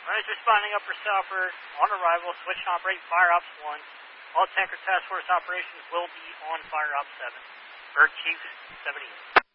Runners responding Upper Salford on arrival, switch to operate Fire Ops 1. All tanker task force operations will be on Fire Ops 7. Bird Chief 78.